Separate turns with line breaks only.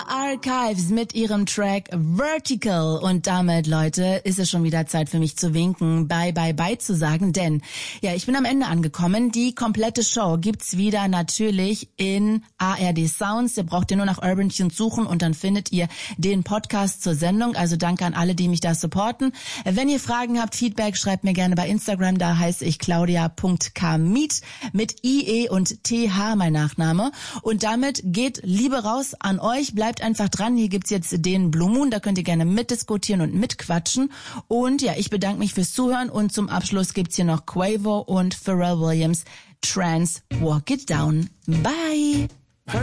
Archives mit ihrem Track Vertical. Und damit, Leute, ist es schon wieder Zeit für mich zu winken, bye, bye, bye zu sagen, denn ja, ich bin am Ende angekommen. Die komplette Show gibt's wieder natürlich in ARD Sounds. Ihr braucht ihr nur nach Urban Tunes suchen und dann findet ihr den Podcast zur Sendung. Also danke an alle, die mich da supporten. Wenn ihr Fragen habt, Feedback, schreibt mir gerne bei Instagram. Da heiße ich claudia.kmiet mit IE und TH, mein Nachname. Und damit geht Liebe raus an euch. Bleibt einfach dran. Hier gibt's jetzt den Blue Moon. Da könnt ihr gerne mitdiskutieren und mitquatschen. Und ja, ich bedanke mich fürs Zuhören. Und zum Abschluss gibt's hier noch Quavo und Pharrell Williams, Trance, Walk It Down. Bye!